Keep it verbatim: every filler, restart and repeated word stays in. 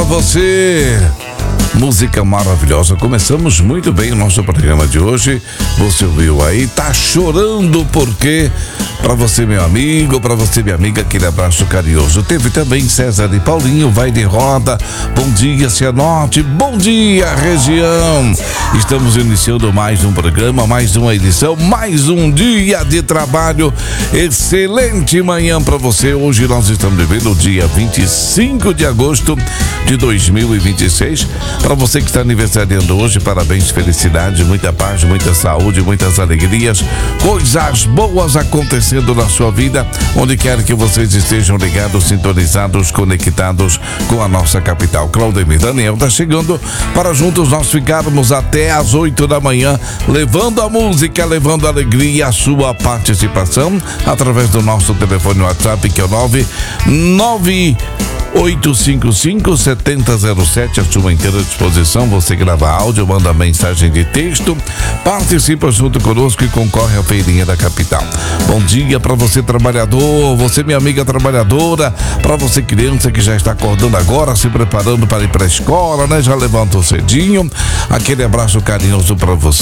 você. Música maravilhosa. Começamos muito bem o nosso programa de hoje. Você ouviu aí, tá chorando porque para você, meu amigo, para você, minha amiga, aquele abraço carinhoso. Teve também César e Paulinho, vai de roda. Bom dia, Cianorte. Bom dia, região. Estamos iniciando mais um programa, mais uma edição, mais um dia de trabalho. Excelente manhã para você. Hoje nós estamos vivendo o dia vinte e cinco de agosto de dois mil e vinte e seis. Para você que está aniversariando hoje, parabéns, felicidade, muita paz, muita saúde, muitas alegrias, coisas boas acontecendo na sua vida, onde quer que vocês estejam ligados, sintonizados, conectados com a nossa capital. Claudemir Daniel está chegando para juntos nós ficarmos até às oito da manhã, levando a música, levando a alegria, a sua participação, através do nosso telefone WhatsApp, que é o nove nove oito cinco cinco, sete zero zero sete, a sua inteira disposição. Você grava áudio, manda mensagem de texto, participa junto conosco e concorre à feirinha da capital. Bom dia para você, trabalhador, você, minha amiga trabalhadora, para você, criança que já está acordando agora, se preparando para ir para a escola, né? Já levantou cedinho. Aquele abraço carinhoso para você.